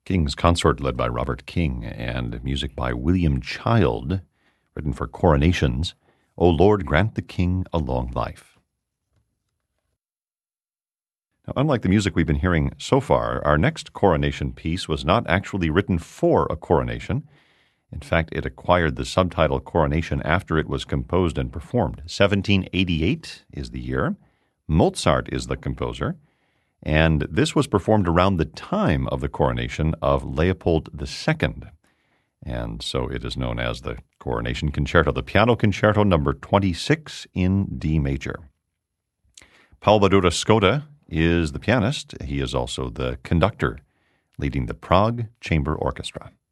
King's Consort, led by Robert King, and music by William Child, written for coronations. O Lord, grant the king a long life. Now, unlike the music we've been hearing so far, our next coronation piece was not actually written for a coronation. In fact, it acquired the subtitle Coronation after it was composed and performed. 1788 is the year. Mozart is the composer. And this was performed around the time of the coronation of Leopold II. And so it is known as the Coronation Concerto, the Piano Concerto number 26 in D major. Paul Badura Skota is the pianist. He is also the conductor, leading the Prague Chamber Orchestra.